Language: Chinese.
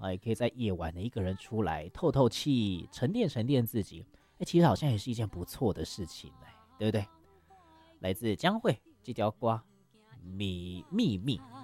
也可以在夜晚的一个人出来透透气，沉淀沉淀自己，其实好像也是一件不错的事情对不对？来自江蕙这条瓜，秘密。